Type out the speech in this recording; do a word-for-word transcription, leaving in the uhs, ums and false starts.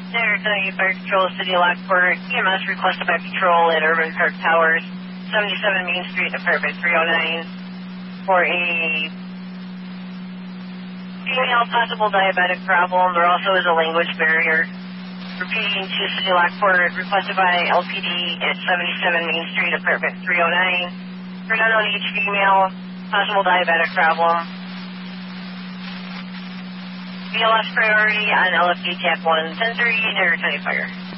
There, Kentucky Fire Control, City of Lockport. E M S requested by patrol at Urban Park Towers, seventy-seven Main Street, apartment three oh nine, for a female possible diabetic problem. There also is a language barrier. Repeating to City of Lockport, requested by L P D at seventy-seven Main Street, apartment three oh nine, for an unknown age female, possible diabetic problem. B L S priority on L F D T A C one ten three, Dare County Fire.